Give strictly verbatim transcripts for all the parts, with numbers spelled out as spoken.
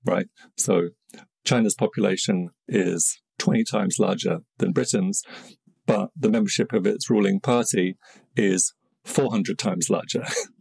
right? So China's population is twenty times larger than Britain's, but the membership of its ruling party is four hundred times larger.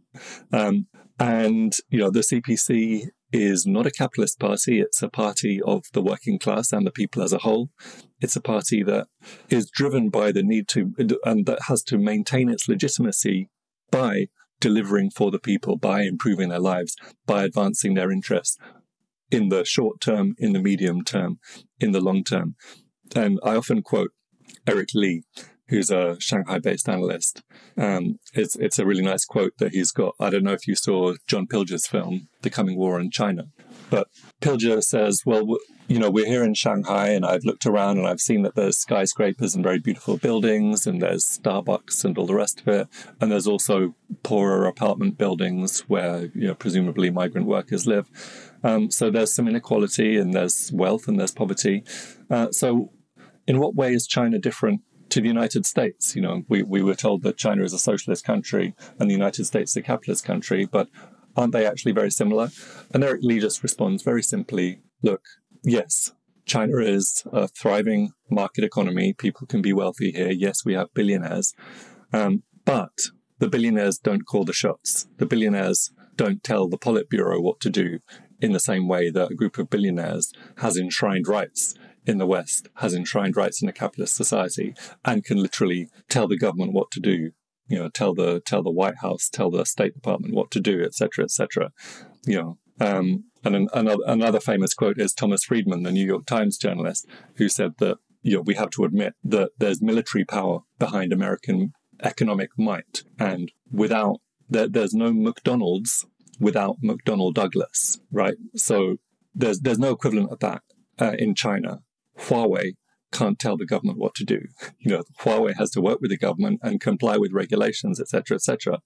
um, and, you know, the C P C is not a capitalist party. It's a party of the working class and the people as a whole. It's a party that is driven by the need to, and that has to maintain its legitimacy by delivering for the people, by improving their lives, by advancing their interests in the short term, in the medium term, in the long term. And I often quote Eric Lee, who's a Shanghai-based analyst. Um, it's it's a really nice quote that he's got. I don't know if you saw John Pilger's film, The Coming War in China. But Pilger says, well, you know, we're here in Shanghai and I've looked around and I've seen that there's skyscrapers and very beautiful buildings and there's Starbucks and all the rest of it. And there's also poorer apartment buildings where, you know, presumably migrant workers live. Um, so there's some inequality and there's wealth and there's poverty. Uh, so in what way is China different to the United States? You know, we, we were told that China is a socialist country and the United States is a capitalist country, but aren't they actually very similar? And Eric Lee just responds very simply, look, yes, China is a thriving market economy. People can be wealthy here. Yes, we have billionaires. Um, but the billionaires don't call the shots. The billionaires don't tell the Politburo what to do in the same way that a group of billionaires has enshrined rights in the West, has enshrined rights in a capitalist society, and can literally tell the government what to do, you know, tell the tell the White House, tell the State Department what to do, et cetera, et cetera. You know, um, and an, another another famous quote is Thomas Friedman, the New York Times journalist, who said that, you know, we have to admit that there's military power behind American economic might, and without there, there's no McDonald's without McDonnell Douglas, right? So there's there's no equivalent of that uh, in China. Huawei can't tell the government what to do. You know, Huawei has to work with the government and comply with regulations, et cetera, et cetera.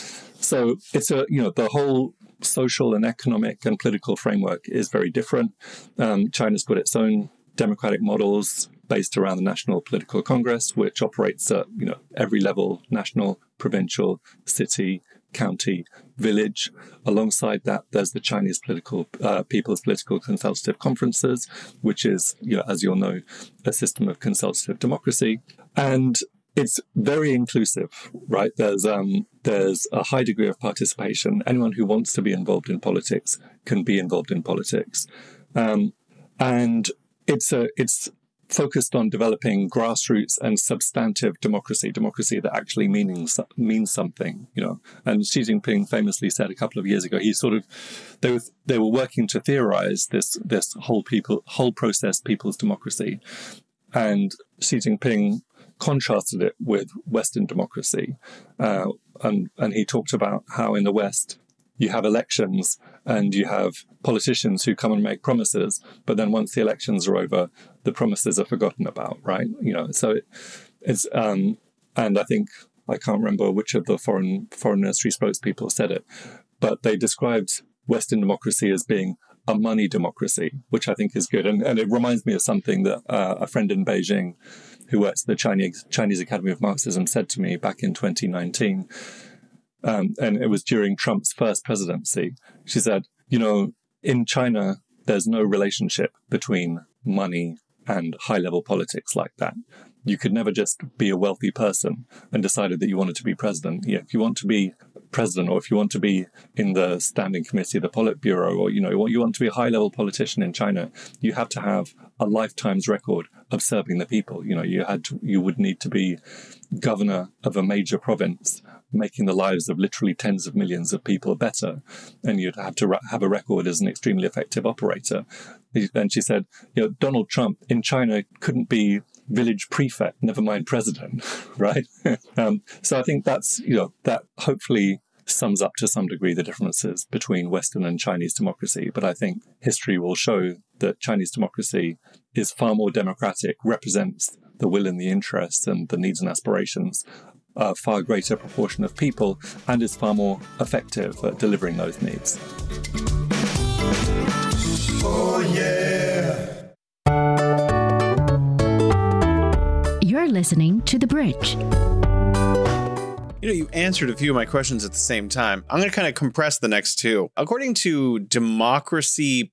So it's a, you know, the whole social and economic and political framework is very different. Um, China's got its own democratic models based around the National Political Congress, which operates at, you know, every level, national, provincial, city, county, village. Alongside that, there's the Chinese political uh, People's Political Consultative Conferences, which is, you know, as you'll know, a system of consultative democracy. And it's very inclusive, right? There's um, there's a high degree of participation. Anyone who wants to be involved in politics can be involved in politics. Um, and it's a it's focused on developing grassroots and substantive democracy, democracy that actually means means something, you know. And Xi Jinping famously said a couple of years ago, he sort of they were they were working to theorize this this whole people whole process people's democracy, and Xi Jinping contrasted it with Western democracy, uh, and and he talked about how in the West you have elections and you have politicians who come and make promises, but then once the elections are over, the promises are forgotten about, right? You know, so it, it's, um, and I think, I can't remember which of the foreign foreign ministry spokespeople said it, but they described Western democracy as being a money democracy, which I think is good. And, and it reminds me of something that uh, a friend in Beijing who works at the Chinese, Chinese Academy of Marxism said to me back in twenty nineteen. Um, and it was during Trump's first presidency. She said, you know, in China, there's no relationship between money and high-level politics like that. You could never just be a wealthy person and decided that you wanted to be president. Yeah, if you want to be president, or if you want to be in the standing committee of the Politburo, or, you know, you want to be a high-level politician in China, you have to have a lifetime's record of serving the people. You know, you had to, you would need to be governor of a major province, making the lives of literally tens of millions of people better. And you'd have to have a record as an extremely effective operator. And she said, you know, Donald Trump in China couldn't be village prefect, never mind president, right? um, so I think that's, you know, that hopefully sums up to some degree the differences between Western and Chinese democracy. But I think history will show that Chinese democracy is far more democratic, represents the will and the interests and the needs and aspirations of a far greater proportion of people, and is far more effective at delivering those needs. Oh, yeah. You're listening to The Bridge. You know, you answered a few of my questions at the same time. I'm going to kind of compress the next two. According to democracy